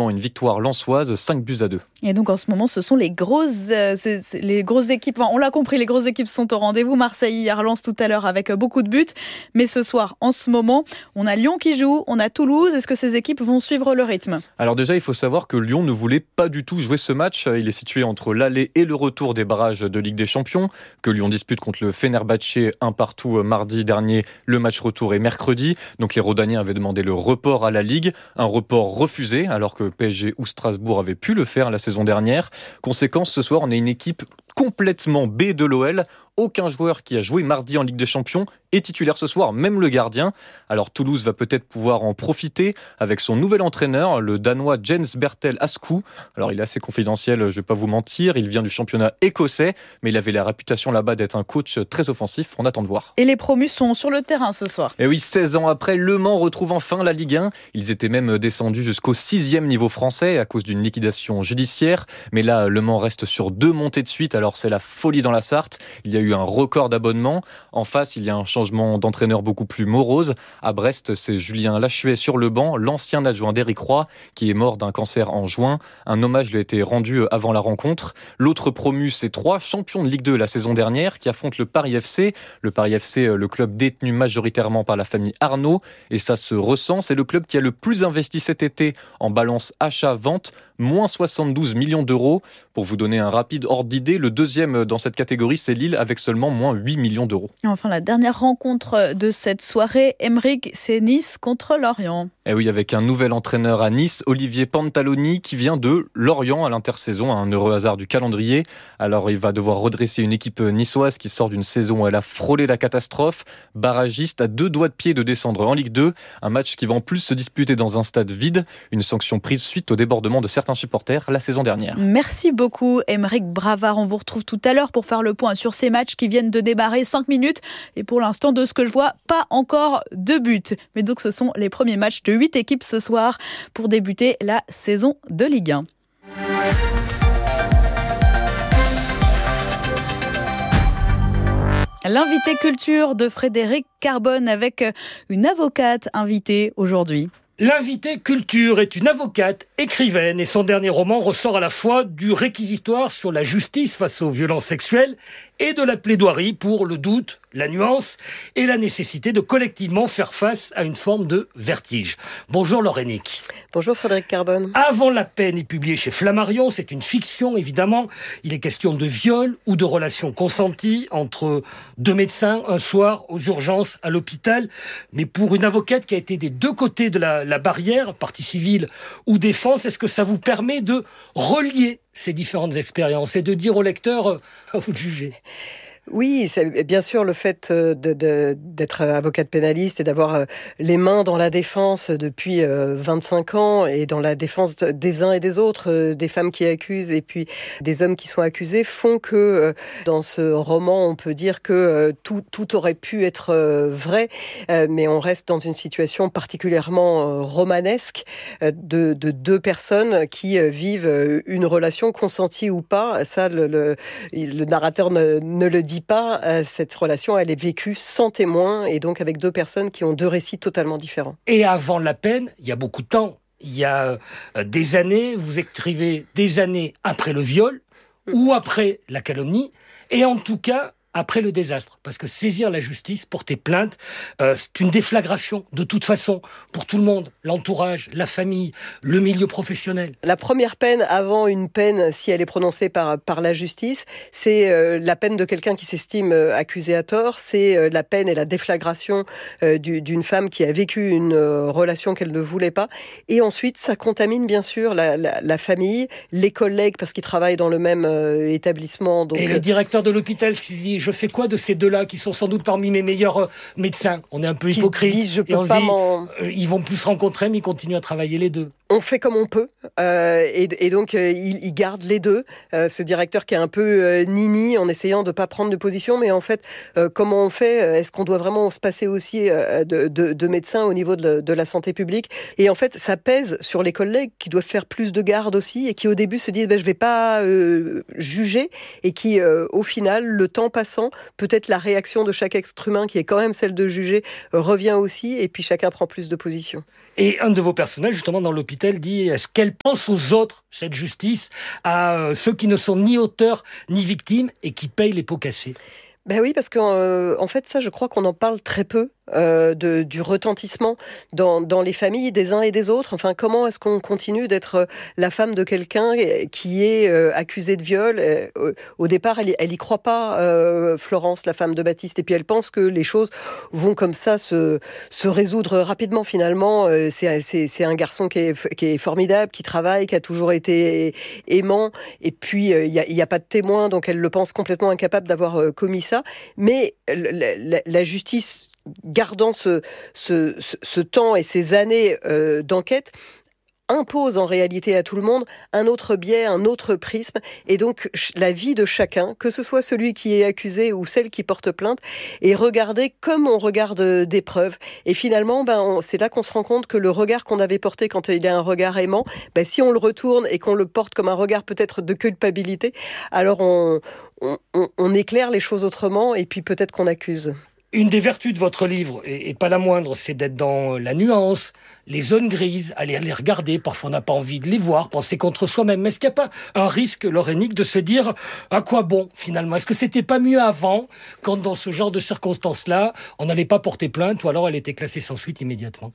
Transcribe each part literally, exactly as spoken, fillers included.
simplement une victoire lensoise, cinq buts à deux. Et donc en ce moment, ce sont les grosses, euh, c'est, c'est les grosses équipes, enfin, on l'a compris, les grosses équipes sont au rendez-vous. Marseille hier, Lens tout à l'heure avec beaucoup de buts. Mais ce soir, en ce moment, on a Lyon qui joue, on a Toulouse. Est-ce que ces équipes vont suivre le rythme ? Alors déjà, il faut savoir que Lyon ne voulait pas du tout jouer ce match. Il est situé entre l'aller et le retour des barrages de Ligue des Champions, que Lyon dispute contre le Fenerbahçe un partout mardi dernier. Le match retour est mercredi. Donc les Rodaniens avaient demandé le report à la Ligue. Un report refusé, alors que P S G ou Strasbourg avaient pu le faire la saison dernière. Conséquence, ce soir, on a une équipe complètement B de l'O L. Aucun joueur qui a joué mardi en Ligue des Champions est titulaire ce soir, même le gardien. Alors Toulouse va peut-être pouvoir en profiter avec son nouvel entraîneur, le Danois Jens Bertel Askou. Alors il est assez confidentiel, je ne vais pas vous mentir, il vient du championnat écossais, mais il avait la réputation là-bas d'être un coach très offensif, on attend de voir. Et les promus sont sur le terrain ce soir. Et oui, seize ans après, Le Mans retrouve enfin la Ligue un. Ils étaient même descendus jusqu'au sixième niveau français à cause d'une liquidation judiciaire. Mais là, Le Mans reste sur deux montées de suite, alors c'est la folie dans la Sarthe. Il y a eu un record d'abonnements. En face, il y a un changement d'entraîneur beaucoup plus morose. À Brest, c'est Julien Lachuet sur le banc, l'ancien adjoint d'Éric Roy, qui est mort d'un cancer en juin. Un hommage lui a été rendu avant la rencontre. L'autre promu, c'est trois champions de Ligue deux la saison dernière, qui affrontent le Paris F C. Le Paris F C, le club détenu majoritairement par la famille Arnaud. Et ça se ressent. C'est le club qui a le plus investi cet été en balance achat-vente. Moins soixante-douze millions d'euros. Pour vous donner un rapide ordre d'idée, le deuxième dans cette catégorie, c'est Lille, avec seulement moins huit millions d'euros. Enfin, la dernière rencontre de cette soirée, Emeric, c'est Nice contre Lorient. Et oui, avec un nouvel entraîneur à Nice, Olivier Pantaloni, qui vient de Lorient à l'intersaison, un heureux hasard du calendrier. Alors, il va devoir redresser une équipe niçoise qui sort d'une saison où elle a frôlé la catastrophe. Barragiste à deux doigts de pied de descendre en Ligue deux. Un match qui va en plus se disputer dans un stade vide. Une sanction prise suite au débordement de certains supporters la saison dernière. Merci beaucoup, Emeric Bravard. On vous retrouve tout à l'heure pour faire le point sur ces matchs qui viennent de démarrer. cinq minutes. Et pour l'instant, de ce que je vois, pas encore de but. Mais donc, ce sont les premiers matchs de huit équipes ce soir pour débuter la saison de Ligue un. L'invité culture de Frédéric Carbone avec une avocate invitée aujourd'hui. L'invité culture est une avocate, écrivaine, et son dernier roman ressort à la fois du réquisitoire sur la justice face aux violences sexuelles et de la plaidoirie pour le doute, la nuance et la nécessité de collectivement faire face à une forme de vertige. Bonjour Laurénic. Bonjour Frédéric Carbone. Avant la peine est publié chez Flammarion, c'est une fiction évidemment. Il est question de viol ou de relations consenties entre deux médecins un soir aux urgences à l'hôpital. Mais pour une avocate qui a été des deux côtés de la, la barrière, partie civile ou défense, est-ce que ça vous permet de relier ces différentes expériences et de dire au lecteur, euh, à vous de juger? Oui, c'est bien sûr le fait de, de, d'être avocate pénaliste et d'avoir les mains dans la défense depuis vingt-cinq ans et dans la défense des uns et des autres, des femmes qui accusent et puis des hommes qui sont accusés, font que dans ce roman, on peut dire que tout, tout aurait pu être vrai, mais on reste dans une situation particulièrement romanesque de, de deux personnes qui vivent une relation consentie ou pas. Ça, le, le, le narrateur ne, ne le dit pas, cette relation, elle est vécue sans témoin et donc avec deux personnes qui ont deux récits totalement différents. Et avant la peine, il y a beaucoup de temps. Il y a des années, vous écrivez des années après le viol ou après la calomnie et en tout cas après le désastre. Parce que saisir la justice, porter plainte, euh, c'est une déflagration de toute façon pour tout le monde, l'entourage, la famille, le milieu professionnel. La première peine avant une peine, si elle est prononcée par, par la justice, c'est euh, la peine de quelqu'un qui s'estime euh, accusé à tort, c'est euh, la peine et la déflagration euh, du, d'une femme qui a vécu une euh, relation qu'elle ne voulait pas. Et ensuite, ça contamine bien sûr la, la, la famille, les collègues, parce qu'ils travaillent dans le même euh, établissement. Donc, et le directeur de l'hôpital qui se dit je fais quoi de ces deux-là qui sont sans doute parmi mes meilleurs euh, médecins? On est un peu qui hypocrite. Disent, je peux et on pas dit, m'en... euh, ils vont plus se rencontrer, mais ils continuent à travailler les deux. On fait comme on peut, euh, et, et donc euh, il, il garde les deux. Euh, ce directeur qui est un peu euh, nini en essayant de pas prendre de position, mais en fait, euh, comment on fait? Est-ce qu'on doit vraiment se passer aussi euh, de, de, de médecins au niveau de, de la santé publique? Et en fait, ça pèse sur les collègues qui doivent faire plus de garde aussi, et qui au début se disent ben, je vais pas euh, juger, et qui euh, au final, le temps passe passant, peut-être la réaction de chaque être humain, qui est quand même celle de juger, revient aussi, et puis chacun prend plus de position. Et un de vos personnages, justement, dans l'hôpital, dit, est-ce qu'elle pense aux autres, cette justice, à euh, ceux qui ne sont ni auteurs ni victimes et qui payent les pots cassés? Ben oui, parce qu'en euh, en fait, ça, je crois qu'on en parle très peu, euh, de, du retentissement dans, dans les familles des uns et des autres. Enfin, comment est-ce qu'on continue d'être la femme de quelqu'un qui est euh, accusée de viol? euh, Au départ, elle, elle y croit pas, euh, Florence, la femme de Baptiste, et puis elle pense que les choses vont comme ça se, se résoudre rapidement. Finalement, euh, c'est, c'est, c'est un garçon qui est, qui est formidable, qui travaille, qui a toujours été aimant, et puis il euh, n'y a, y a pas de témoin, donc elle le pense complètement incapable d'avoir euh, commis ça. Mais la, la, la justice, gardant ce, ce, ce, ce temps et ces années euh, d'enquête, impose en réalité à tout le monde un autre biais, un autre prisme, et donc la vie de chacun, que ce soit celui qui est accusé ou celle qui porte plainte, est regardée comme on regarde des preuves. Et finalement, ben, on, c'est là qu'on se rend compte que le regard qu'on avait porté quand il y a un regard aimant, ben, si on le retourne et qu'on le porte comme un regard peut-être de culpabilité, alors on, on, on, on éclaire les choses autrement, et puis peut-être qu'on accuse. Une des vertus de votre livre, et, et pas la moindre, c'est d'être dans la nuance, les zones grises, aller les regarder, parfois on n'a pas envie de les voir, penser contre soi-même. Mais est-ce qu'il n'y a pas un risque, Laurenique, de se dire à quoi bon finalement? Est-ce que c'était pas mieux avant, quand dans ce genre de circonstances-là, on n'allait pas porter plainte, ou alors elle était classée sans suite immédiatement?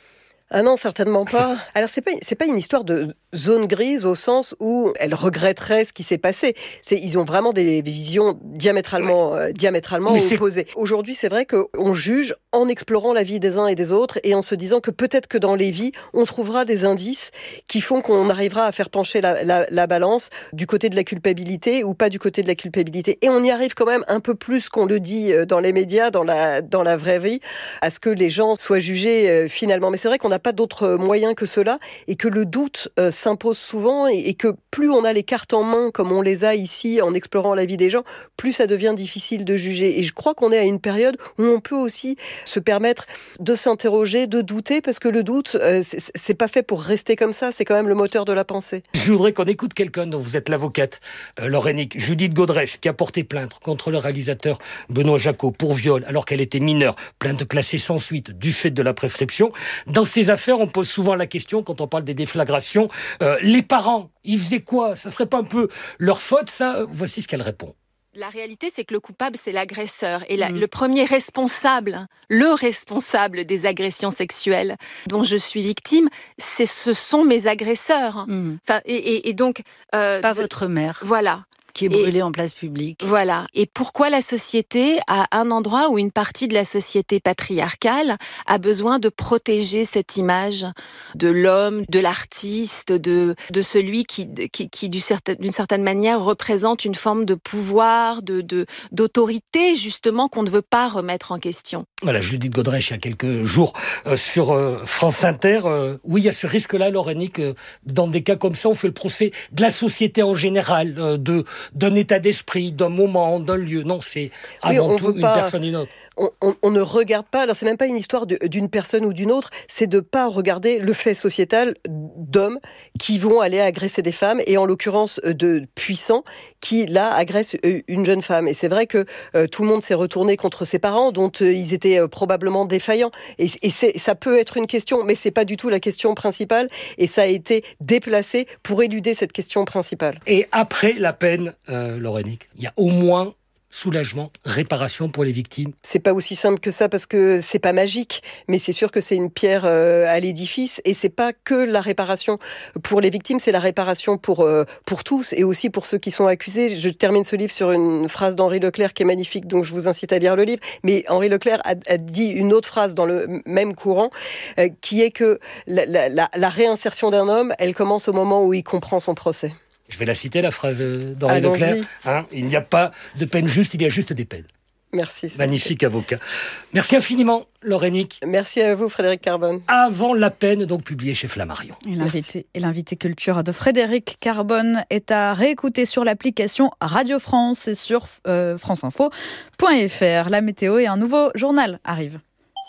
Ah non, certainement pas. Alors c'est pas c'est pas une histoire de zone grise au sens où elle regretterait ce qui s'est passé. C'est ils ont vraiment des visions diamétralement euh, diamétralement Mais opposées. C'est... Aujourd'hui, c'est vrai que on juge en explorant la vie des uns et des autres et en se disant que peut-être que dans les vies, on trouvera des indices qui font qu'on arrivera à faire pencher la, la, la balance du côté de la culpabilité ou pas du côté de la culpabilité. Et on y arrive quand même un peu plus qu'on le dit dans les médias, dans la dans la vraie vie, à ce que les gens soient jugés euh, finalement. Mais c'est vrai qu'on a pas d'autres moyens que cela, et que le doute euh, s'impose souvent, et, et que plus on a les cartes en main, comme on les a ici en explorant la vie des gens, plus ça devient difficile de juger. Et je crois qu'on est à une période où on peut aussi se permettre de s'interroger, de douter, parce que le doute, euh, c'est, c'est pas fait pour rester comme ça, c'est quand même le moteur de la pensée. Je voudrais qu'on écoute quelqu'un dont vous êtes l'avocate, euh, Laurenique, Judith Godrèche, qui a porté plainte contre le réalisateur Benoît Jacot pour viol, alors qu'elle était mineure, plainte classée sans suite du fait de la prescription. Dans ces affaires, on pose souvent la question, quand on parle des déflagrations, euh, les parents, ils faisaient quoi? Ça serait pas un peu leur faute, ça? Voici ce qu'elle répond. La réalité, c'est que le coupable, c'est l'agresseur. Et la, mmh. le premier responsable, le responsable des agressions sexuelles dont je suis victime, c'est, ce sont mes agresseurs. Mmh. Enfin, et, et, et donc... Euh, pas de, votre mère. Voilà. Qui est brûlée et, en place publique. Voilà. Et pourquoi la société, à un endroit où une partie de la société patriarcale a besoin de protéger cette image de l'homme, de l'artiste, de, de celui qui, qui, qui d'une certaine manière, représente une forme de pouvoir, de, de, d'autorité, justement, qu'on ne veut pas remettre en question. Voilà, Judith Godrèche, il y a quelques jours, euh, sur euh, France Inter. Euh, oui, il y a ce risque-là, Laurenique, euh, dans des cas comme ça, on fait le procès de la société en général, euh, de d'un état d'esprit, d'un moment, d'un lieu. Non, c'est avant oui, tout une pas, personne et une autre. On, on, on ne regarde pas, alors c'est même pas une histoire de, d'une personne ou d'une autre, c'est de pas regarder le fait sociétal d'hommes qui vont aller agresser des femmes, et en l'occurrence de puissants qui, là, agressent une jeune femme. Et c'est vrai que euh, tout le monde s'est retourné contre ses parents, dont euh, ils étaient euh, probablement défaillants. Et, et c'est, ça peut être une question, mais c'est pas du tout la question principale, et ça a été déplacé pour éluder cette question principale. Et après la peine, euh, Laurenique, il y a au moins soulagement, réparation pour les victimes. C'est pas aussi simple que ça, parce que c'est pas magique, mais c'est sûr que c'est une pierre euh, à l'édifice, et c'est pas que la réparation pour les victimes, c'est la réparation pour euh, pour tous, et aussi pour ceux qui sont accusés. Je termine ce livre sur une phrase d'Henri Leclerc qui est magnifique, donc je vous incite à lire le livre. Mais Henri Leclerc a, a dit une autre phrase dans le même courant, euh, qui est que la, la, la, la réinsertion d'un homme, elle commence au moment où il comprend son procès. Je vais la citer, la phrase d'Henri Allons-y. Leclerc. Hein, il n'y a pas de peine juste, il y a juste des peines. Merci. Magnifique avocat. Merci infiniment, Laurenique. Merci à vous, Frédéric Carbone. Avant la peine, donc publié chez Flammarion. Et l'invité, et l'invité culture de Frédéric Carbone est à réécouter sur l'application Radio France et sur euh, franceinfo point f r. La météo et un nouveau journal arrivent.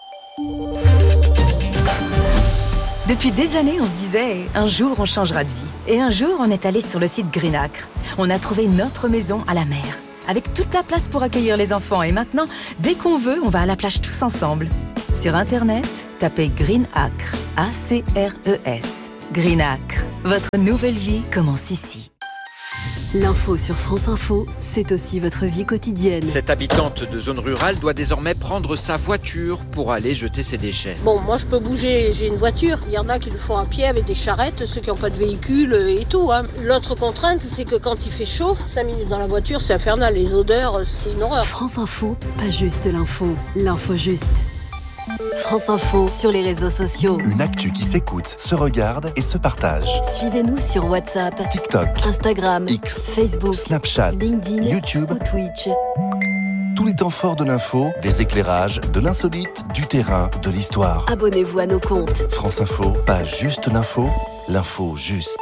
Depuis des années, on se disait « un jour, on changera de vie ». Et un jour, on est allé sur le site Greenacre. On a trouvé notre maison à la mer, avec toute la place pour accueillir les enfants. Et maintenant, dès qu'on veut, on va à la plage tous ensemble. Sur Internet, tapez Green Acre, A C R E S. Green Acre, votre nouvelle vie commence ici. L'info sur France Info, c'est aussi votre vie quotidienne. Cette habitante de zone rurale doit désormais prendre sa voiture pour aller jeter ses déchets. Bon, moi je peux bouger, j'ai une voiture. Il y en a qui le font à pied avec des charrettes, ceux qui n'ont pas de véhicule et tout. Hein. L'autre contrainte, c'est que quand il fait chaud, cinq minutes dans la voiture, c'est infernal. Les odeurs, c'est une horreur. France Info, pas juste l'info, l'info juste. France Info sur les réseaux sociaux. Une actu qui s'écoute, se regarde et se partage. Suivez-nous sur WhatsApp, TikTok, Instagram, X, Facebook, Snapchat, LinkedIn, YouTube ou Twitch. Tous les temps forts de l'info, des éclairages, de l'insolite, du terrain, de l'histoire. Abonnez-vous à nos comptes. France Info, pas juste l'info, l'info juste.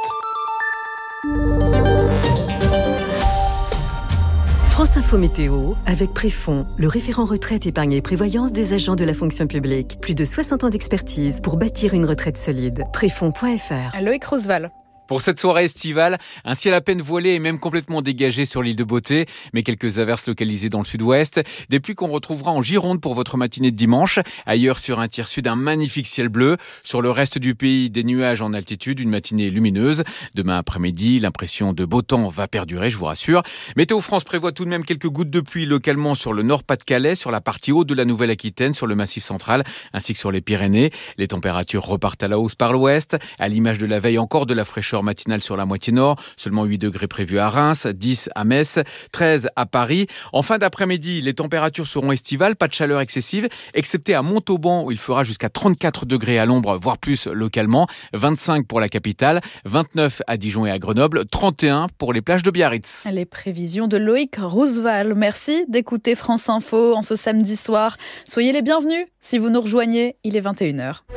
France Info Météo, avec Préfond, le référent retraite, épargne et prévoyance des agents de la fonction publique. Plus de soixante ans d'expertise pour bâtir une retraite solide. Préfond point F R. Loïc Roosevelt. Pour cette soirée estivale, un ciel à peine voilé et même complètement dégagé sur l'île de Beauté, mais quelques averses localisées dans le sud-ouest. Des pluies qu'on retrouvera en Gironde pour votre matinée de dimanche. Ailleurs, sur un tiers sud, un magnifique ciel bleu. Sur le reste du pays, des nuages en altitude, une matinée lumineuse. Demain après-midi, l'impression de beau temps va perdurer, je vous rassure. Météo France prévoit tout de même quelques gouttes de pluie localement sur le Nord-Pas-de-Calais, sur la partie haute de la Nouvelle-Aquitaine, sur le Massif central, ainsi que sur les Pyrénées. Les températures repartent à la hausse par l'ouest. À l'image de la veille, encore de la fraîcheur matinale sur la moitié nord, seulement huit degrés prévus à Reims, dix à Metz, treize à Paris. En fin d'après-midi, les températures seront estivales, pas de chaleur excessive, excepté à Montauban où il fera jusqu'à trente-quatre degrés à l'ombre, voire plus localement, vingt-cinq pour la capitale, vingt-neuf à Dijon et à Grenoble, trente et un pour les plages de Biarritz. Les prévisions de Loïc Roosevelt. Merci d'écouter France Info en ce samedi soir. Soyez les bienvenus si vous nous rejoignez, il est vingt et une heures.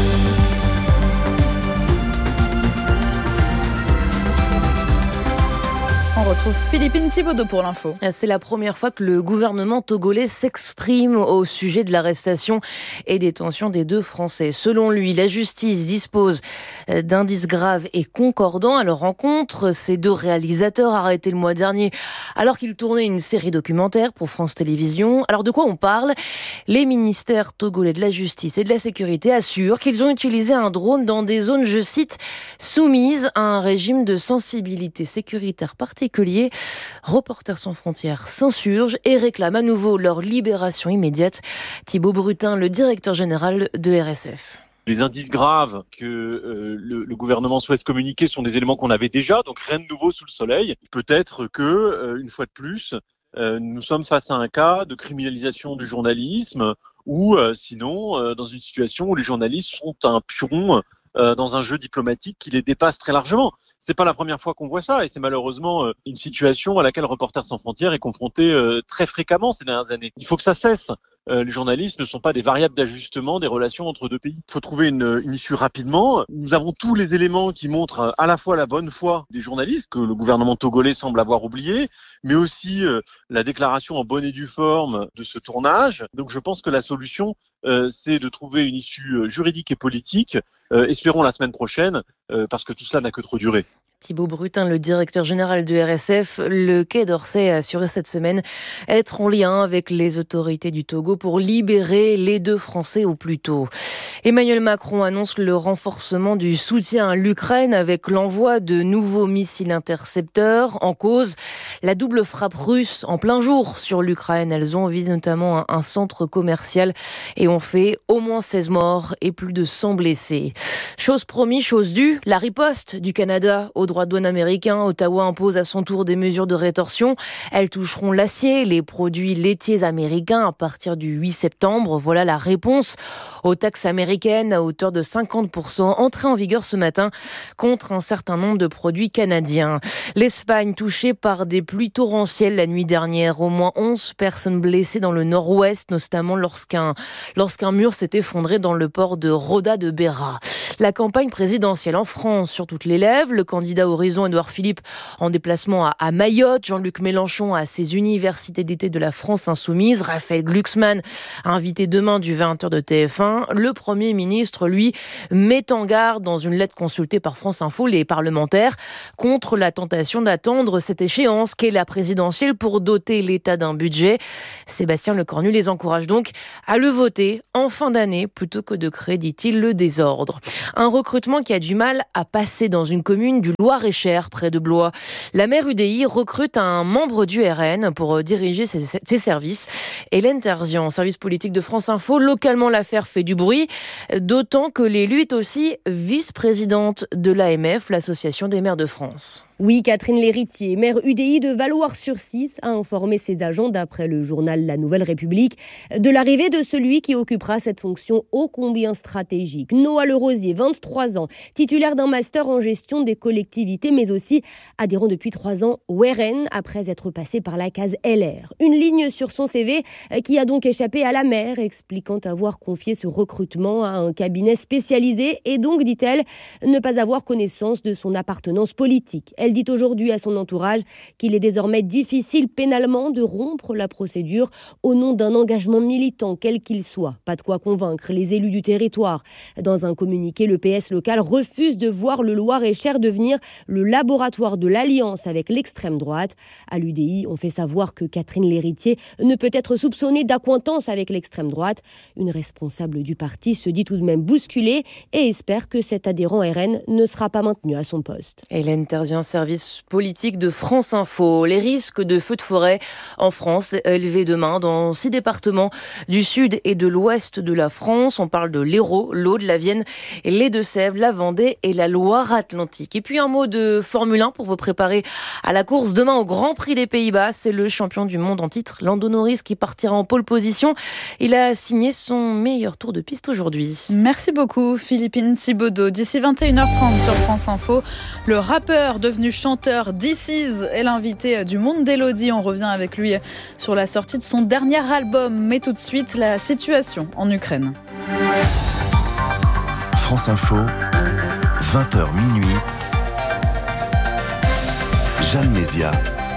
On retrouve Philippine Thibaudot pour l'info. C'est la première fois que le gouvernement togolais s'exprime au sujet de l'arrestation et détention des deux Français. Selon lui, la justice dispose d'indices graves et concordants à leur rencontre. Ces deux réalisateurs arrêtés le mois dernier alors qu'ils tournaient une série documentaire pour France Télévisions. Alors de quoi on parle ? Les ministères togolais de la justice et de la sécurité assurent qu'ils ont utilisé un drone dans des zones, je cite, soumises à un régime de sensibilité sécuritaire particulier. Reporters sans frontières s'insurgent et réclament à nouveau leur libération immédiate. Thibaut Brutin, le directeur général de R S F. Les indices graves que euh, le, le gouvernement souhaite communiquer sont des éléments qu'on avait déjà, donc rien de nouveau sous le soleil. Peut-être que, euh, une fois de plus, euh, nous sommes face à un cas de criminalisation du journalisme ou euh, sinon euh, dans une situation où les journalistes sont un pion euh, dans un jeu diplomatique qui les dépasse très largement. C'est pas la première fois qu'on voit ça et c'est malheureusement euh, une situation à laquelle Reporters sans frontières est confronté euh, très fréquemment ces dernières années. Il faut que ça cesse. Euh, les journalistes ne sont pas des variables d'ajustement des relations entre deux pays. Il faut trouver une, une issue rapidement. Nous avons tous les éléments qui montrent à la fois la bonne foi des journalistes, que le gouvernement togolais semble avoir oublié, mais aussi euh, la déclaration en bonne et due forme de ce tournage. Donc je pense que la solution, euh, c'est de trouver une issue juridique et politique. Euh, espérons la semaine prochaine, euh, parce que tout cela n'a que trop duré. Thibaut Brutin, le directeur général de R S F, le Quai d'Orsay a assuré cette semaine être en lien avec les autorités du Togo pour libérer les deux Français au plus tôt. Emmanuel Macron annonce le renforcement du soutien à l'Ukraine avec l'envoi de nouveaux missiles intercepteurs. En cause, la double frappe russe en plein jour sur l'Ukraine. Elles ont visé notamment un centre commercial et ont fait au moins seize morts et plus de cent blessés. Chose promise, chose due, la riposte du Canada au droit de douane américain. Ottawa impose à son tour des mesures de rétorsion. Elles toucheront l'acier, les produits laitiers américains à partir du huit septembre. Voilà la réponse aux taxes américaines à hauteur de cinquante pour cent entrées en vigueur ce matin contre un certain nombre de produits canadiens. L'Espagne touchée par des pluies torrentielles la nuit dernière. Au moins onze personnes blessées dans le nord-ouest, notamment lorsqu'un, lorsqu'un mur s'est effondré dans le port de Roda de Berra. La campagne présidentielle en France sur toutes les lèvres. Le candidat Horizon, Édouard Philippe, en déplacement à, à Mayotte. Jean-Luc Mélenchon à ses universités d'été de la France insoumise. Raphaël Glucksmann, invité demain du vingt heures de T F un. Le Premier ministre, lui, met en garde dans une lettre consultée par France Info les parlementaires contre la tentation d'attendre cette échéance qu'est la présidentielle pour doter l'État d'un budget. Sébastien Lecornu les encourage donc à le voter en fin d'année plutôt que de créer, dit-il, le désordre. Un recrutement qui a du mal à passer dans une commune du Loir-et-Cher, près de Blois. La maire U D I recrute un membre du R N pour diriger ses, ses services. Hélène Terzian, service politique de France Info. Localement, l'affaire fait du bruit, d'autant que l'élu est aussi vice-présidente de l'A M F, l'Association des maires de France. Oui, Catherine Lhéritier, maire U D I de Valloires-sur-Cisse, a informé ses agents, d'après le journal La Nouvelle République, de l'arrivée de celui qui occupera cette fonction ô combien stratégique. Noah Lerosier, vingt-trois ans, titulaire d'un master en gestion des collectivités, mais aussi adhérent depuis trois ans au R N, après être passé par la case L R. Une ligne sur son C V qui a donc échappé à la maire, expliquant avoir confié ce recrutement à un cabinet spécialisé et donc, dit-elle, ne pas avoir connaissance de son appartenance politique. Elle dit aujourd'hui à son entourage qu'il est désormais difficile pénalement de rompre la procédure au nom d'un engagement militant, quel qu'il soit. Pas de quoi convaincre les élus du territoire. Dans un communiqué, le P S local refuse de voir le Loir-et-Cher devenir le laboratoire de l'alliance avec l'extrême droite. À l'U D I, on fait savoir que Catherine Lhéritier ne peut être soupçonnée d'accointance avec l'extrême droite. Une responsable du parti se dit tout de même bousculée et espère que cet adhérent R N ne sera pas maintenu à son poste. Hélène Terzian, service politique de France Info. Les risques de feux de forêt en France élevés demain dans six départements du sud et de l'ouest de la France. On parle de l'Hérault, l'Aude, la Vienne, les Deux-Sèvres, la Vendée et la Loire-Atlantique. Et puis un mot de Formule un pour vous préparer à la course demain au Grand Prix des Pays-Bas. C'est le champion du monde en titre, Lando Norris, qui partira en pole position. Il a signé son meilleur tour de piste aujourd'hui. Merci beaucoup Philippine Thibaudot. D'ici vingt et une heures trente sur France Info, le rappeur devenu chanteur This Is est l'invité du Monde d'Élodie. On revient avec lui sur la sortie de son dernier album. Mais tout de suite, la situation en Ukraine. France Info, vingt heures minuit. Jeanne Mézia.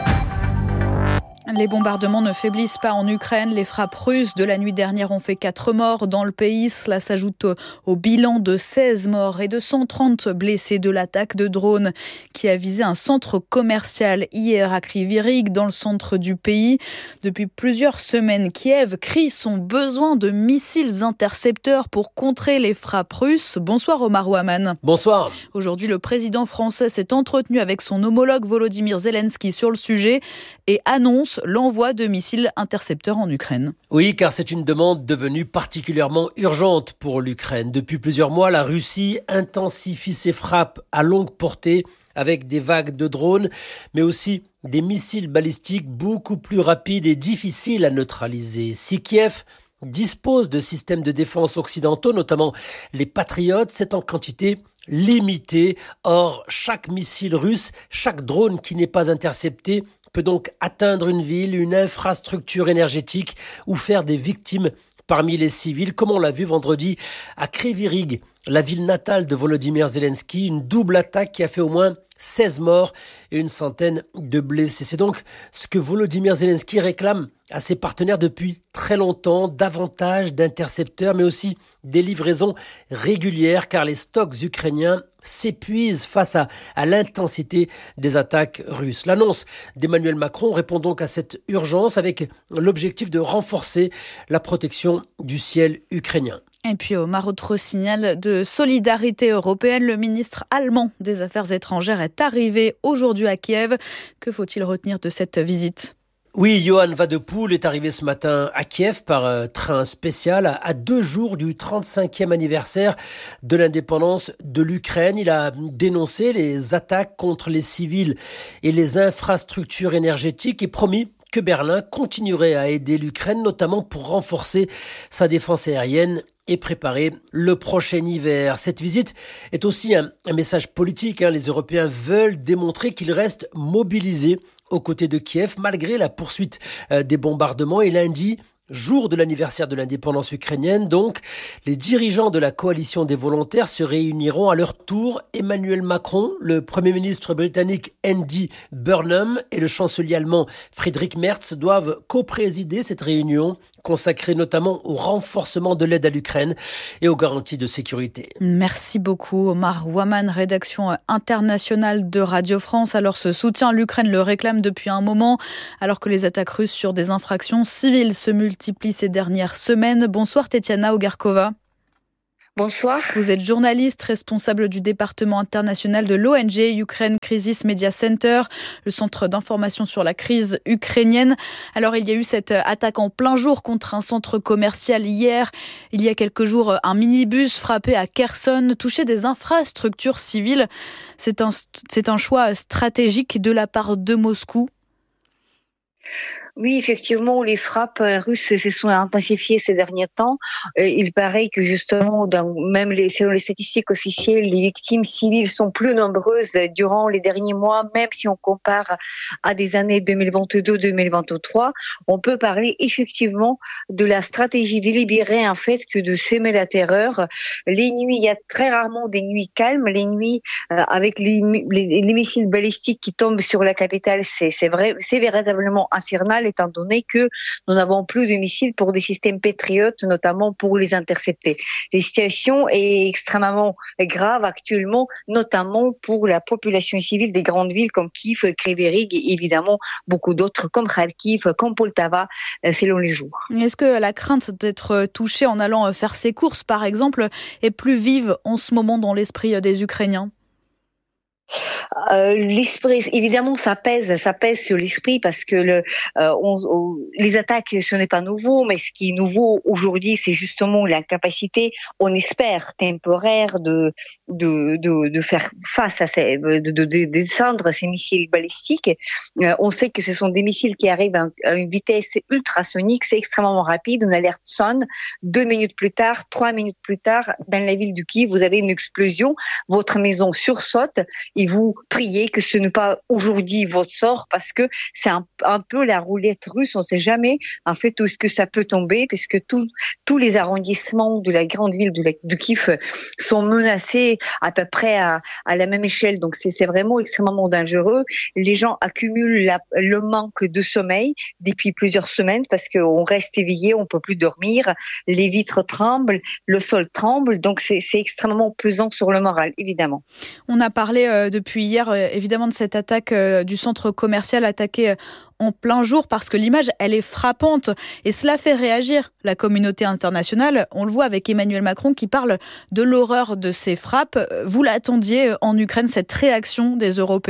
Les bombardements ne faiblissent pas en Ukraine. Les frappes russes de la nuit dernière ont fait quatre morts dans le pays. Cela s'ajoute au bilan de seize morts et de cent trente blessés de l'attaque de drones qui a visé un centre commercial hier à Kryvyi Rih, dans le centre du pays. Depuis plusieurs semaines, Kiev crie son besoin de missiles intercepteurs pour contrer les frappes russes. Bonsoir Omar Ouaman. Bonsoir. Aujourd'hui, le président français s'est entretenu avec son homologue Volodymyr Zelensky sur le sujet et annonce l'envoi de missiles intercepteurs en Ukraine. Oui, car c'est une demande devenue particulièrement urgente pour l'Ukraine. Depuis plusieurs mois, la Russie intensifie ses frappes à longue portée avec des vagues de drones, mais aussi des missiles balistiques beaucoup plus rapides et difficiles à neutraliser. Si Kiev dispose de systèmes de défense occidentaux, notamment les Patriotes, c'est en quantité limitée. Or, chaque missile russe, chaque drone qui n'est pas intercepté peut donc atteindre une ville, une infrastructure énergétique ou faire des victimes parmi les civils, comme on l'a vu vendredi à Kryvyi Rih, la ville natale de Volodymyr Zelensky, une double attaque qui a fait au moins seize morts et une centaine de blessés. C'est donc ce que Volodymyr Zelensky réclame à ses partenaires depuis très longtemps, davantage d'intercepteurs, mais aussi des livraisons régulières, car les stocks ukrainiens s'épuisent face à, à l'intensité des attaques russes. L'annonce d'Emmanuel Macron répond donc à cette urgence avec l'objectif de renforcer la protection du ciel ukrainien. Et puis Omar, autre signal de solidarité européenne, le ministre allemand des Affaires étrangères est arrivé aujourd'hui à Kiev. Que faut-il retenir de cette visite ? Oui, Johan Wadepoul est arrivé ce matin à Kiev par euh, train spécial à, à deux jours du trente-cinquième anniversaire de l'indépendance de l'Ukraine. Il a dénoncé les attaques contre les civils et les infrastructures énergétiques et promis que Berlin continuerait à aider l'Ukraine, notamment pour renforcer sa défense aérienne et préparer le prochain hiver. Cette visite est aussi un, un message politique. Hein. Les Européens veulent démontrer qu'ils restent mobilisés aux côtés de Kiev, malgré la poursuite euh, des bombardements. Et lundi, jour de l'anniversaire de l'indépendance ukrainienne, donc, les dirigeants de la coalition des volontaires se réuniront à leur tour. Emmanuel Macron, le Premier ministre britannique Andy Burnham et le chancelier allemand Friedrich Merz doivent co-présider cette réunion consacré notamment au renforcement de l'aide à l'Ukraine et aux garanties de sécurité. Merci beaucoup Omar Waman, rédaction internationale de Radio France. Alors ce soutien, l'Ukraine le réclame depuis un moment, alors que les attaques russes sur des infractions civiles se multiplient ces dernières semaines. Bonsoir Tetiana Ogarkova. Bonsoir. Vous êtes journaliste, responsable du département international de l'O N G Ukraine Crisis Media Center, le centre d'information sur la crise ukrainienne. Alors, il y a eu cette attaque en plein jour contre un centre commercial hier. Il y a quelques jours, un minibus frappé à Kherson touchait des infrastructures civiles. C'est un, c'est un choix stratégique de la part de Moscou. Oui, effectivement, les frappes russes se sont intensifiées ces derniers temps. Il paraît que justement, dans, même les, selon les statistiques officielles, les victimes civiles sont plus nombreuses durant les derniers mois, même si on compare à des années deux mille vingt-deux deux mille vingt-trois. On peut parler effectivement de la stratégie délibérée, en fait, que de semer la terreur. Les nuits, il y a très rarement des nuits calmes. Les nuits, euh, avec les, les, les missiles balistiques qui tombent sur la capitale, c'est, c'est vrai, c'est véritablement infernal, étant donné que nous n'avons plus de missiles pour des systèmes Patriot, notamment pour les intercepter. La situation est extrêmement grave actuellement, notamment pour la population civile des grandes villes comme Kiev, Kryvyi Rih et évidemment beaucoup d'autres comme Kharkiv, comme Poltava, selon les jours. Est-ce que la crainte d'être touché en allant faire ses courses, par exemple, est plus vive en ce moment dans l'esprit des Ukrainiens ? Euh, l'esprit, évidemment, ça pèse, ça pèse sur l'esprit parce que le, euh, on, on, les attaques, ce n'est pas nouveau, mais ce qui est nouveau aujourd'hui, c'est justement l'incapacité, on espère temporaire, de de de, de faire face à ces, de, de, de descendre ces missiles balistiques. Euh, on sait que ce sont des missiles qui arrivent à, à une vitesse ultrasonique, c'est extrêmement rapide. Une alerte sonne, deux minutes plus tard, trois minutes plus tard, dans la ville de Kiev, vous avez une explosion, votre maison sursaute. Et vous priez que ce n'est pas aujourd'hui votre sort parce que c'est un, un peu la roulette russe. On ne sait jamais en fait où est-ce que ça peut tomber puisque tout, tous les arrondissements de la grande ville de, la, de Kiev sont menacés à peu près à, à la même échelle. Donc c'est, c'est vraiment extrêmement dangereux. Les gens accumulent la, le manque de sommeil depuis plusieurs semaines parce qu'on reste éveillé, on ne peut plus dormir. Les vitres tremblent, le sol tremble. Donc c'est, c'est extrêmement pesant sur le moral, évidemment. On a parlé euh, depuis hier, euh, évidemment, de cette attaque euh, du centre commercial attaqué euh, en plein jour parce que l'image, elle est frappante et cela fait réagir la communauté internationale. On le voit avec Emmanuel Macron qui parle de l'horreur de ces frappes. Vous l'attendiez en Ukraine, cette réaction des Européens ?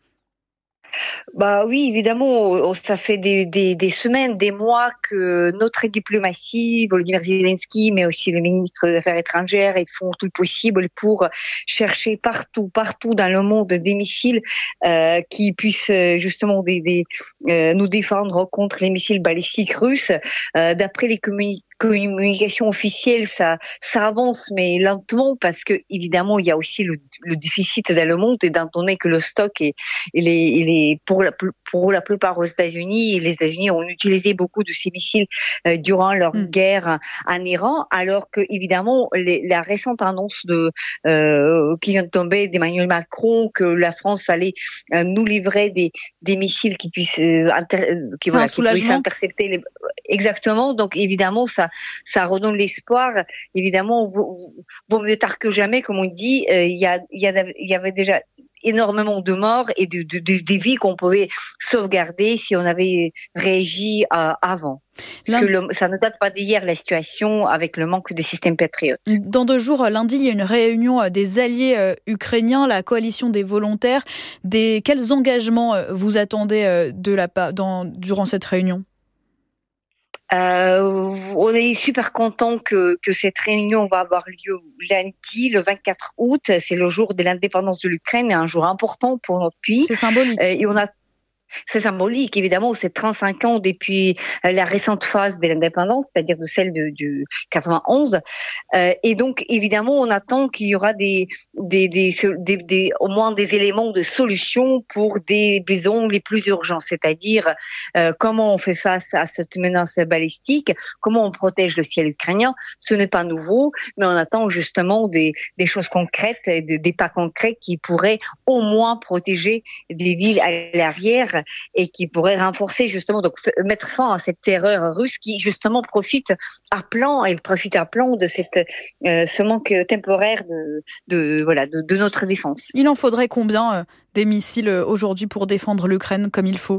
Bah oui, évidemment, ça fait des, des, des semaines, des mois que notre diplomatie, Volodymyr Zelensky, mais aussi le ministre des Affaires étrangères, ils font tout le possible pour chercher partout, partout dans le monde des missiles euh, qui puissent justement des, des, euh, nous défendre contre les missiles balistiques russes. Euh, d'après les communications communication officielle, ça, ça avance, mais lentement, parce que évidemment, il y a aussi le, le déficit dans le monde, et étant donné que le stock est, il est, il est pour la, pour la plupart aux États-Unis, et les États-Unis ont utilisé beaucoup de ces missiles euh, durant leur mmh. guerre en Iran, alors que évidemment, les, la récente annonce de euh, qui vient de tomber d'Emmanuel Macron que la France allait euh, nous livrer des, des missiles qui puissent, euh, inter, qui, voilà, qui puissent intercepter les, exactement. Donc évidemment, ça ça redonne l'espoir. Évidemment, vaut, vaut mieux tard que jamais, comme on dit. Euh, il y a, il y a, il y avait déjà énormément de morts et de, de, de, de vies qu'on pouvait sauvegarder si on avait réagi euh, avant. Parce que le, ça ne date pas d'hier, la situation avec le manque de système Patriot. Dans deux jours, lundi, il y a une réunion des alliés euh, ukrainiens, la coalition des volontaires. Des, quels engagements vous attendez de la, dans, durant cette réunion ? Euh, on est super content que, que cette réunion va avoir lieu lundi, le vingt-quatre août. C'est le jour de l'indépendance de l'Ukraine, un jour important pour notre pays. C'est symbolique. Euh, et on a C'est symbolique, évidemment, c'est trente-cinq ans depuis la récente phase de l'indépendance, c'est-à-dire de celle de, de quatre-vingt-onze. Euh, et donc, évidemment, on attend qu'il y aura des, des, des, des, des, au moins des éléments de solution pour des besoins les plus urgents, c'est-à-dire euh, comment on fait face à cette menace balistique, comment on protège le ciel ukrainien. Ce n'est pas nouveau, mais on attend justement des, des choses concrètes, des, des pas concrets qui pourraient au moins protéger des villes à l'arrière guerre et qui pourrait renforcer justement, donc mettre fin à cette terreur russe qui justement profite à plein, elle profite à plein de cette, euh, ce manque temporaire de, de, voilà, de, de notre défense. Il en faudrait combien euh, des missiles aujourd'hui pour défendre l'Ukraine comme il faut ?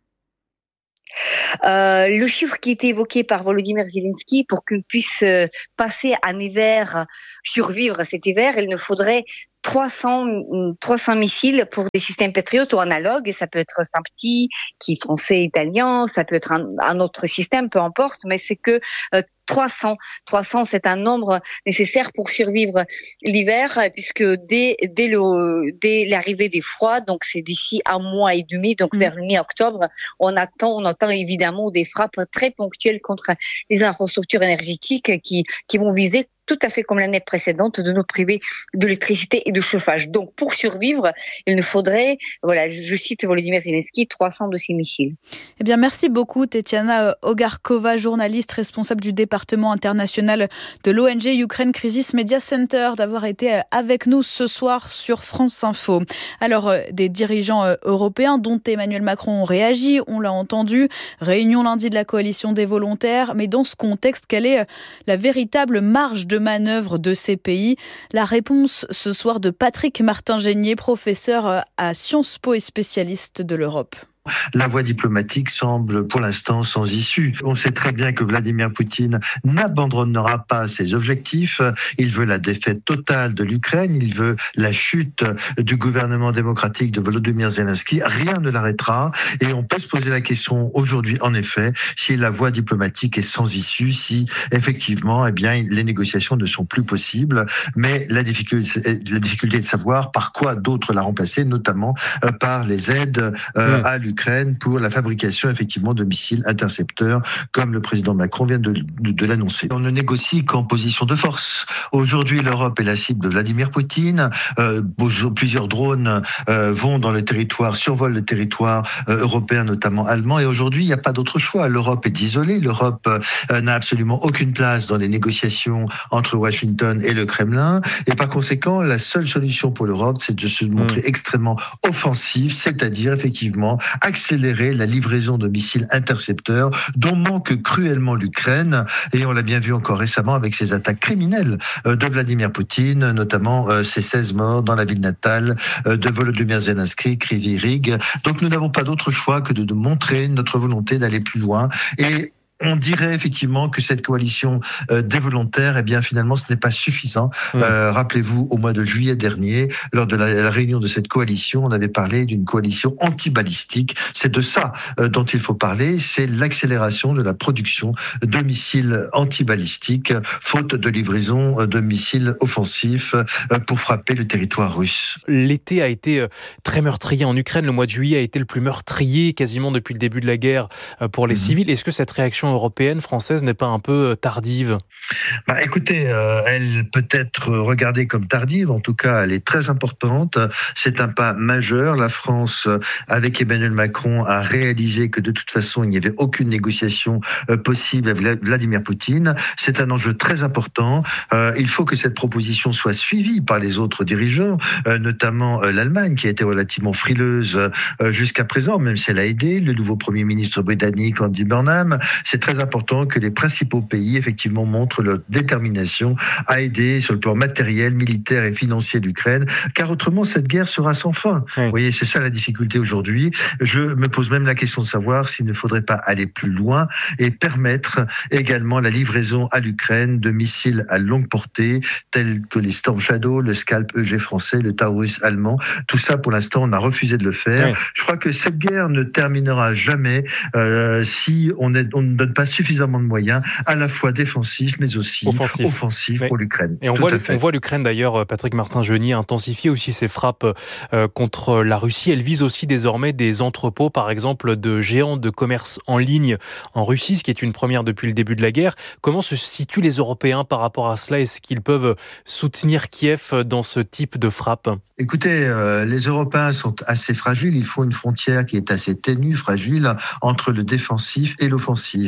Euh, le chiffre qui était évoqué par Volodymyr Zelensky, pour qu'on puisse euh, passer un hiver, survivre cet hiver, il nous faudrait trois cents missiles pour des systèmes Patriot ou analogues. Ça peut être un petit, qui est français, italien, ça peut être un, un autre système, peu importe, mais c'est que euh, trois cents. trois cents, c'est un nombre nécessaire pour survivre l'hiver, puisque dès, dès, le, dès l'arrivée des froids, donc c'est d'ici un mois et demi, donc mmh. vers le mi-octobre, on attend, on attend évidemment des frappes très ponctuelles contre les infrastructures énergétiques qui, qui vont viser tout à fait comme l'année précédente, de nous priver d'électricité et de chauffage. Donc, pour survivre, il nous faudrait, voilà, je cite Volodymyr Zelensky, trois cents de ces missiles. Eh bien, merci beaucoup, Tetiana Ogarkova, journaliste responsable du département international de l'O N G Ukraine Crisis Media Center, d'avoir été avec nous ce soir sur France Info. Alors, des dirigeants européens, dont Emmanuel Macron, ont réagi, on l'a entendu. Réunion lundi de la coalition des volontaires, mais dans ce contexte, quelle est la véritable marge de manœuvre de ces pays? La réponse ce soir de Patrick Martin-Génier, professeur à Sciences Po et spécialiste de l'Europe. La voie diplomatique semble pour l'instant sans issue. On sait très bien que Vladimir Poutine n'abandonnera pas ses objectifs. Il veut la défaite totale de l'Ukraine, il veut la chute du gouvernement démocratique de Volodymyr Zelensky. Rien ne l'arrêtera et on peut se poser la question aujourd'hui, en effet, si la voie diplomatique est sans issue, si effectivement, eh bien, les négociations ne sont plus possibles. Mais la difficulté, la difficulté est de savoir par quoi d'autres la remplacer, notamment par les aides euh, mmh. à l'Ukraine. Ukraine pour la fabrication effectivement de missiles intercepteurs, comme le président Macron vient de, de, de l'annoncer. On ne négocie qu'en position de force. Aujourd'hui, l'Europe est la cible de Vladimir Poutine. Euh, plusieurs drones euh, vont dans le territoire, survolent le territoire euh, européen, notamment allemand. Et aujourd'hui, il n'y a pas d'autre choix. L'Europe est isolée. L'Europe euh, n'a absolument aucune place dans les négociations entre Washington et le Kremlin. Et par conséquent, la seule solution pour l'Europe, c'est de se montrer mmh. extrêmement offensif, c'est-à-dire effectivement accélérer la livraison de missiles intercepteurs dont manque cruellement l'Ukraine. Et on l'a bien vu encore récemment avec ces attaques criminelles de Vladimir Poutine, notamment ces seize morts dans la ville natale de Volodymyr Zelensky, Kryvyi Rih. Donc nous n'avons pas d'autre choix que de, de montrer notre volonté d'aller plus loin. Et on dirait effectivement que cette coalition euh, des volontaires, eh bien finalement, ce n'est pas suffisant. Mmh. Euh, rappelez-vous, au mois de juillet dernier, lors de la, la réunion de cette coalition, on avait parlé d'une coalition anti-balistique. C'est de ça euh, dont il faut parler, c'est l'accélération de la production de missiles anti-balistiques, faute de livraison de missiles offensifs euh, pour frapper le territoire russe. L'été a été très meurtrier en Ukraine. Le mois de juillet a été le plus meurtrier quasiment depuis le début de la guerre pour les mmh. civils. Est-ce que cette réaction européenne, française n'est pas un peu tardive? Bah, écoutez, euh, elle peut être regardée comme tardive, en tout cas elle est très importante. C'est un pas majeur. La France, avec Emmanuel Macron, a réalisé que de toute façon il n'y avait aucune négociation euh, possible avec Vladimir Poutine. C'est un enjeu très important. Euh, il faut que cette proposition soit suivie par les autres dirigeants, euh, notamment euh, l'Allemagne qui a été relativement frileuse euh, jusqu'à présent, même si elle a aidé le nouveau Premier ministre britannique Andy Burnham. C'est très important que les principaux pays, effectivement, montrent leur détermination à aider sur le plan matériel, militaire et financier l'Ukraine, car autrement, cette guerre sera sans fin. Oui. Vous voyez, c'est ça la difficulté aujourd'hui. Je me pose même la question de savoir s'il ne faudrait pas aller plus loin et permettre également la livraison à l'Ukraine de missiles à longue portée, tels que les Storm Shadow, le Scalp E G français, le Taurus allemand. Tout ça, pour l'instant, on a refusé de le faire. Oui. Je crois que cette guerre ne terminera jamais euh, si on, est, on ne donne pas suffisamment de moyens, à la fois défensifs, mais aussi offensifs, offensifs pour l'Ukraine. Et on voit, on voit l'Ukraine d'ailleurs, Patrick Martin-Génier, intensifier aussi ses frappes euh, contre la Russie. Elle vise aussi désormais des entrepôts, par exemple, de géants de commerce en ligne en Russie, ce qui est une première depuis le début de la guerre. Comment se situent les Européens par rapport à cela? Est-ce qu'ils peuvent soutenir Kiev dans ce type de frappe? Écoutez, euh, les Européens sont assez fragiles. Il faut une frontière qui est assez ténue, fragile, entre le défensif et l'offensif.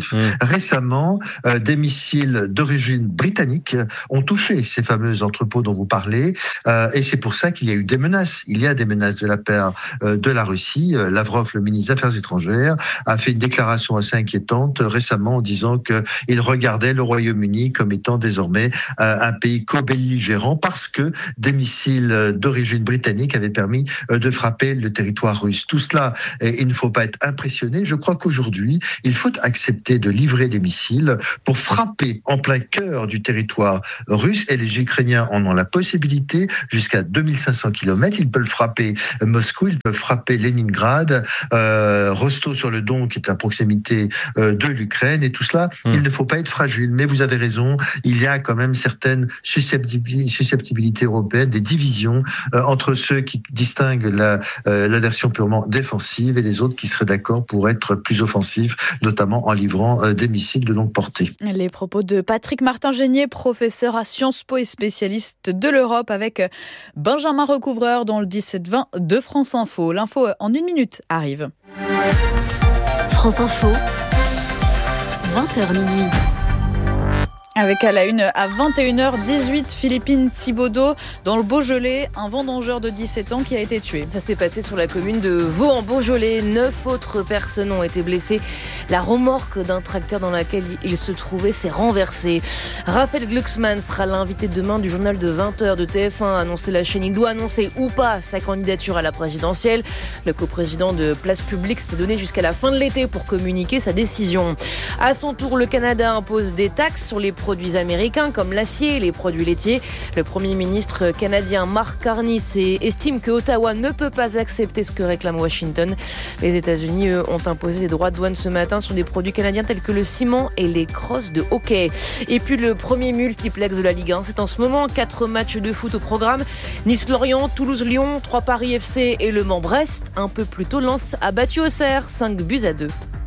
offensif. Mmh. Récemment, euh, des missiles d'origine britannique ont touché ces fameux entrepôts dont vous parlez, euh, et c'est pour ça qu'il y a eu des menaces. Il y a des menaces de la part euh, de la Russie. Euh, Lavrov, le ministre des Affaires étrangères, a fait une déclaration assez inquiétante euh, récemment en disant qu'il regardait le Royaume-Uni comme étant désormais euh, un pays co-belligérant parce que des missiles d'origine britannique avaient permis euh, de frapper le territoire russe. Tout cela, et il ne faut pas être impressionné. Je crois qu'aujourd'hui, il faut accepter de livrer des missiles pour frapper en plein cœur du territoire russe, et les Ukrainiens en ont la possibilité jusqu'à deux mille cinq cents kilomètres. Ils peuvent frapper Moscou, ils peuvent frapper Leningrad, euh, Rostov-sur-le-Don qui est à proximité euh, de l'Ukraine, et tout cela, mmh. il ne faut pas être fragile. Mais vous avez raison, il y a quand même certaines susceptibilités européennes, des divisions euh, entre ceux qui distinguent la, euh, la version purement défensive et les autres qui seraient d'accord pour être plus offensifs, notamment en livrant euh, des missiles de longue portée. Les propos de Patrick Martin-Génier, professeur à Sciences Po et spécialiste de l'Europe, avec Benjamin Recouvreur dans le dix-sept vingt de France Info. L'info en une minute arrive. France Info, vingt heures minuit. Avec à la une à vingt et une heures dix-huit, Philippine Thibaudeau dans le Beaujolais, un vendangeur de dix-sept ans qui a été tué. Ça s'est passé sur la commune de Vaux en Beaujolais. Neuf autres personnes ont été blessées. La remorque d'un tracteur dans laquelle il se trouvait s'est renversée. Raphaël Glucksmann sera l'invité demain du journal de vingt heures de T F un. A annoncé la chaîne, il doit annoncer ou pas sa candidature à la présidentielle. Le coprésident de Place Publique s'est donné jusqu'à la fin de l'été pour communiquer sa décision. À son tour, le Canada impose des taxes sur les produits américains comme l'acier et les produits laitiers. Le Premier ministre canadien Mark Carney estime que Ottawa ne peut pas accepter ce que réclame Washington. Les États-Unis, eux, ont imposé des droits de douane ce matin sur des produits canadiens tels que le ciment et les crosses de hockey. Et puis le premier multiplex de la Ligue un, c'est en ce moment quatre matchs de foot au programme. Nice-Lorient, Toulouse-Lyon, trois Paris F C et Le Mans-Brest. Un peu plus tôt, Lens a battu Auxerre, cinq buts à deux.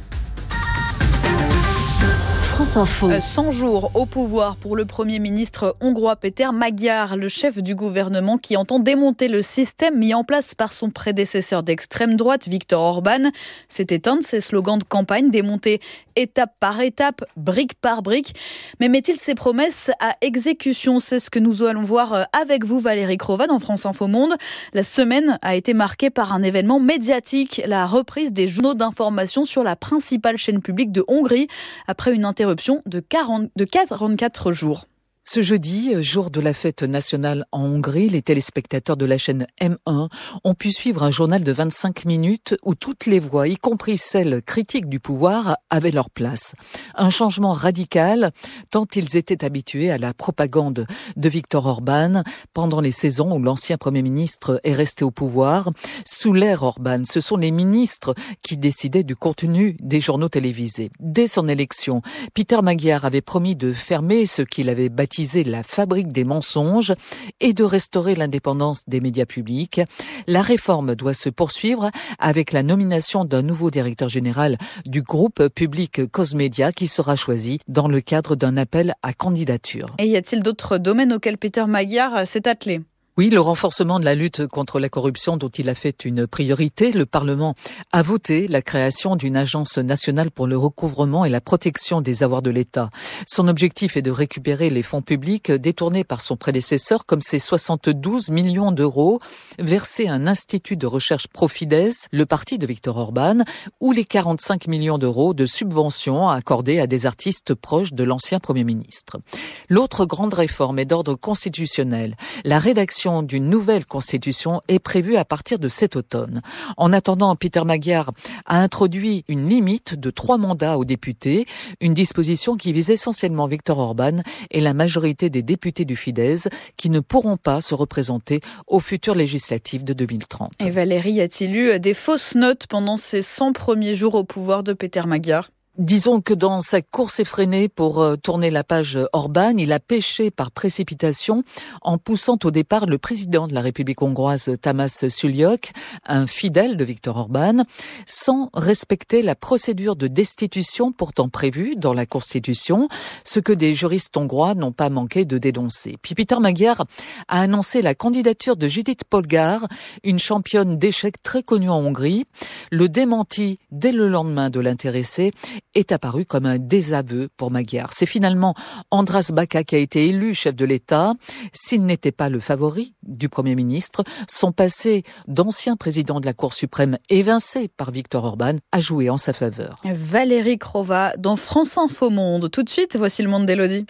France Info. cent jours au pouvoir pour le Premier ministre hongrois Péter Magyar, le chef du gouvernement qui entend démonter le système mis en place par son prédécesseur d'extrême droite, Viktor Orban. C'était un de ses slogans de campagne, démonter étape par étape, brique par brique. Mais met-il ses promesses à exécution ? C'est ce que nous allons voir avec vous, Valérie Crova, dans France Info Monde. La semaine a été marquée par un événement médiatique, la reprise des journaux d'information sur la principale chaîne publique de Hongrie, après une interruption de, quarante, de quarante-quatre jours. Ce jeudi, jour de la fête nationale en Hongrie, les téléspectateurs de la chaîne M un ont pu suivre un journal de vingt-cinq minutes où toutes les voix, y compris celles critiques du pouvoir, avaient leur place. Un changement radical, tant ils étaient habitués à la propagande de Viktor Orban pendant les saisons où l'ancien Premier ministre est resté au pouvoir. Sous l'ère Orban, ce sont les ministres qui décidaient du contenu des journaux télévisés. Dès son élection, Péter Magyar avait promis de fermer ce qu'il avait bâti la fabrique des mensonges et de restaurer l'indépendance des médias publics. La réforme doit se poursuivre avec la nomination d'un nouveau directeur général du groupe public Cosmedia qui sera choisi dans le cadre d'un appel à candidature. Et y a-t-il d'autres domaines auxquels Péter Magyar s'est attelé ? Oui, le renforcement de la lutte contre la corruption dont il a fait une priorité. Le Parlement a voté la création d'une agence nationale pour le recouvrement et la protection des avoirs de l'État. Son objectif est de récupérer les fonds publics détournés par son prédécesseur, comme ces soixante-douze millions d'euros versés à un institut de recherche Profides, le parti de Viktor Orban, ou les quarante-cinq millions d'euros de subventions accordées à des artistes proches de l'ancien Premier ministre. L'autre grande réforme est d'ordre constitutionnel. La rédaction d'une nouvelle constitution est prévue à partir de cet automne. En attendant, Péter Magyar a introduit une limite de trois mandats aux députés, une disposition qui vise essentiellement Viktor Orban et la majorité des députés du Fidesz qui ne pourront pas se représenter aux futures législatives de deux mille trente. Et Valérie, y a-t-il eu des fausses notes pendant ces cent premiers jours au pouvoir de Péter Magyar ? Disons que dans sa course effrénée pour tourner la page Orban, il a péché par précipitation en poussant au départ le président de la République hongroise, Tamás Sullyok, un fidèle de Viktor Orban, sans respecter la procédure de destitution pourtant prévue dans la Constitution, ce que des juristes hongrois n'ont pas manqué de dénoncer. Puis Péter Magyar a annoncé la candidature de Judith Polgár, une championne d'échecs très connue en Hongrie, le démenti dès le lendemain de l'intéressé est apparu comme un désaveu pour Magyar. C'est finalement András Baka qui a été élu chef de l'État. S'il n'était pas le favori du Premier ministre, son passé d'ancien président de la Cour suprême évincé par Viktor Orban a joué en sa faveur. Valérie Crova dans France Info Monde. Tout de suite, voici le monde d'Élodie.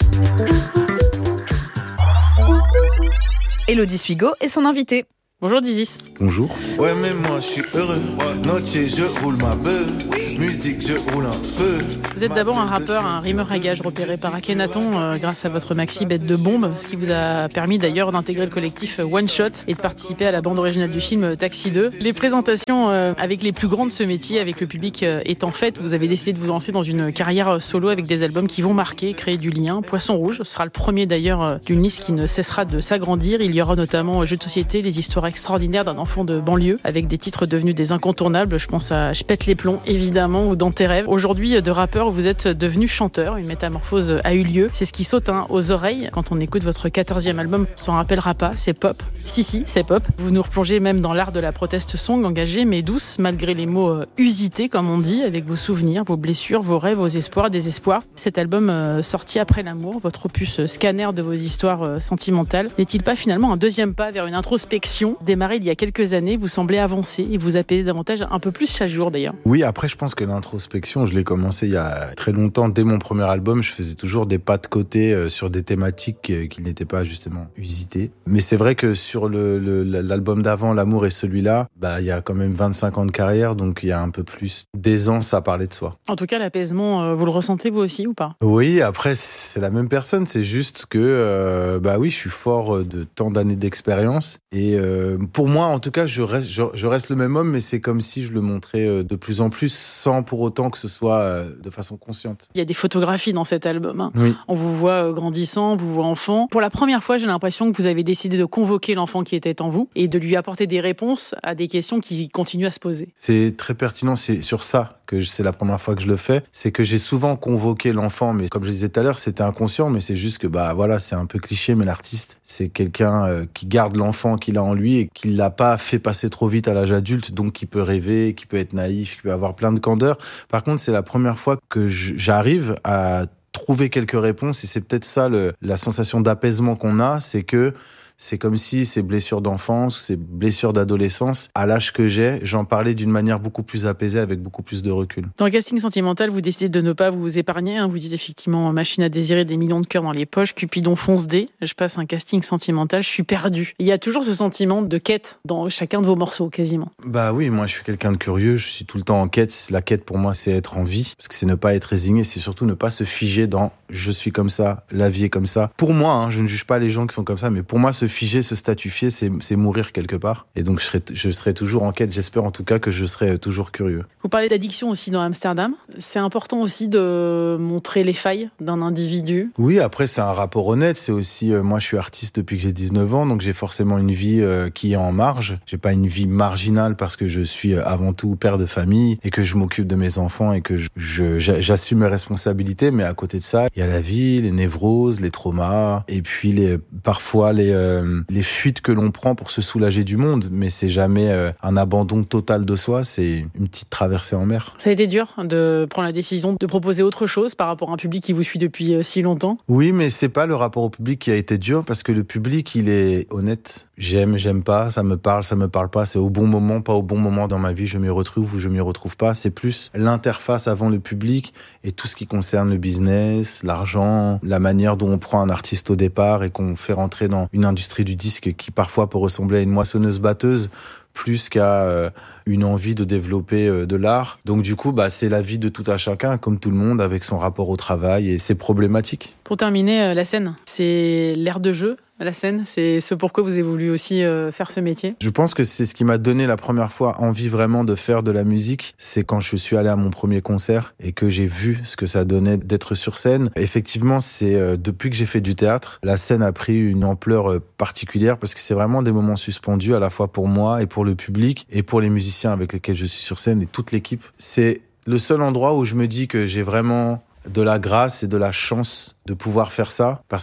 Élodie Suigo est son invitée. Bonjour Dizis. Bonjour. Ouais mais moi je suis heureux. Noche je roule ma beuh. Musique je roule un peu. Vous êtes d'abord un rappeur, un rimeur à gages repéré par Akhenaton euh, grâce à votre maxi Bête de bombe, ce qui vous a permis d'ailleurs d'intégrer le collectif One Shot et de participer à la bande originale du film Taxi deux. Les présentations euh, avec les plus grands de ce métier, avec le public euh, étant faites, vous avez décidé de vous lancer dans une carrière solo avec des albums qui vont marquer, créer du lien. Poisson Rouge sera le premier d'ailleurs euh, d'une liste qui ne cessera de s'agrandir. Il y aura notamment euh, Jeux de société, les histoires extraordinaires d'un enfant de banlieue, avec des titres devenus des incontournables. Je pense à Je pète les plombs, évidemment, ou Dans tes rêves. Aujourd'hui, de rappeur, vous êtes devenu chanteur. Une métamorphose a eu lieu. C'est ce qui saute hein, aux oreilles quand on écoute votre quatorzième album. On s'en rappellera pas, c'est pop. Si, si, c'est pop. Vous nous replongez même dans l'art de la protest song, engagée mais douce, malgré les mots euh, usités, comme on dit, avec vos souvenirs, vos blessures, vos rêves, vos espoirs, désespoirs. Cet album euh, sorti après l'amour, votre opus euh, scanner de vos histoires euh, sentimentales, n'est-il pas finalement un deuxième pas vers une introspection démarrée il y a quelques années? Vous semblez avancer et vous apaiser davantage, un peu plus chaque jour d'ailleurs. Oui, après je pense que l'introspection, je l'ai commencé il y a très longtemps. Dès mon premier album, je faisais toujours des pas de côté euh, sur des thématiques euh, qui n'étaient pas justement usitées. Mais c'est vrai que sur le, le, l'album d'avant, L'amour et celui-là, bah, il y a quand même vingt-cinq ans de carrière, donc il y a un peu plus d'aisance à parler de soi. En tout cas, l'apaisement, euh, vous le ressentez vous aussi ou pas? Oui, après c'est la même personne, c'est juste que euh, bah oui, je suis fort de tant d'années d'expérience et euh, pour moi, en tout cas, je reste, je, je reste le même homme, mais c'est comme si je le montrais de plus en plus sans pour autant que ce soit de façon consciente. Il y a des photographies dans cet album. Hein. Oui. On vous voit grandissant, on vous voit enfant. Pour la première fois, j'ai l'impression que vous avez décidé de convoquer l'enfant qui était en vous et de lui apporter des réponses à des questions qui continuent à se poser. C'est très pertinent, c'est sur ça que c'est la première fois que je le fais. C'est que j'ai souvent convoqué l'enfant, mais comme je disais tout à l'heure, c'était inconscient, mais c'est juste que bah voilà, c'est un peu cliché, mais l'artiste, c'est quelqu'un euh, qui garde l'enfant qu'il a en lui et qui l'a pas fait passer trop vite à l'âge adulte, donc qui peut rêver, qui peut être naïf, qui peut avoir plein de candeur. Par contre, c'est la première fois que j'arrive à trouver quelques réponses et c'est peut-être ça le, la sensation d'apaisement qu'on a, c'est que c'est comme si ces blessures d'enfance ou ces blessures d'adolescence, à l'âge que j'ai, j'en parlais d'une manière beaucoup plus apaisée, avec beaucoup plus de recul. Dans le casting sentimental, vous décidez de ne pas vous épargner. Hein. Vous dites effectivement machine à désirer, des millions de cœurs dans les poches, Cupidon fonce dé. Je passe un casting sentimental, je suis perdu. Il y a toujours ce sentiment de quête dans chacun de vos morceaux, quasiment. Bah oui, moi je suis quelqu'un de curieux, je suis tout le temps en quête. La quête pour moi, c'est être en vie, parce que c'est ne pas être résigné, c'est surtout ne pas se figer dans je suis comme ça, la vie est comme ça. Pour moi, hein, je ne juge pas les gens qui sont comme ça, mais pour moi, se figer, se statufier, c'est, c'est mourir quelque part. Et donc, je serai, je serai toujours en quête. J'espère en tout cas que je serai toujours curieux. Vous parlez d'addiction aussi dans Amsterdam. C'est important aussi de montrer les failles d'un individu. Oui, après, c'est un rapport honnête. C'est aussi, euh, moi, je suis artiste depuis que j'ai dix-neuf ans, donc j'ai forcément une vie euh, qui est en marge. J'ai pas une vie marginale parce que je suis avant tout père de famille et que je m'occupe de mes enfants et que je, je, j'assume mes responsabilités. Mais à côté de ça, il y a la vie, les névroses, les traumas et puis les, parfois les, euh, les fuites que l'on prend pour se soulager du monde. Mais c'est jamais euh, un abandon total de soi, c'est une petite traversée en mer. Ça a été dur de prendre la décision de proposer autre chose par rapport à un public qui vous suit depuis euh, si longtemps? Oui, mais c'est pas le rapport au public qui a été dur parce que le public, il est honnête. J'aime, j'aime pas, ça me parle, ça me parle pas. C'est au bon moment, pas au bon moment dans ma vie, je m'y retrouve ou je m'y retrouve pas. C'est plus l'interface avant le public et tout ce qui concerne le business, l'argent, la manière dont on prend un artiste au départ et qu'on fait rentrer dans une industrie du disque qui parfois peut ressembler à une moissonneuse-batteuse plus qu'à euh, une envie de développer euh, de l'art. Donc du coup, bah, c'est la vie de tout à chacun, comme tout le monde, avec son rapport au travail et c'est problématique. Pour terminer, euh, la scène, c'est l'air de jeu. La scène, c'est ce pourquoi vous avez voulu aussi euh, faire ce métier? Je pense que c'est ce qui m'a donné la première fois envie vraiment de faire de la musique. C'est quand je suis allé à mon premier concert et que j'ai vu ce que ça donnait d'être sur scène. Effectivement, c'est euh, depuis que j'ai fait du théâtre, la scène a pris une ampleur euh, particulière parce que c'est vraiment des moments suspendus à la fois pour moi et pour le public et pour les musiciens avec lesquels je suis sur scène et toute l'équipe. C'est le seul endroit où je me dis que j'ai vraiment de la grâce et de la chance de pouvoir faire ça parce que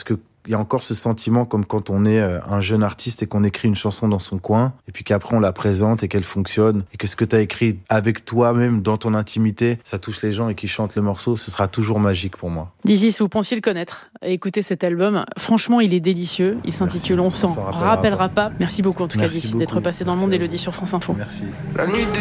il y a encore ce sentiment comme quand on est un jeune artiste et qu'on écrit une chanson dans son coin, et puis qu'après on la présente et qu'elle fonctionne, et que ce que tu as écrit avec toi-même dans ton intimité, ça touche les gens et qu'ils chantent le morceau, ce sera toujours magique pour moi. Dizzy, vous pensiez le connaître. Écoutez cet album, franchement il est délicieux, il s'intitule On s'en rappellera pas. Merci beaucoup en tout cas Dizzy d'être passé dans le monde et le dit sur France Info. Merci. La nuit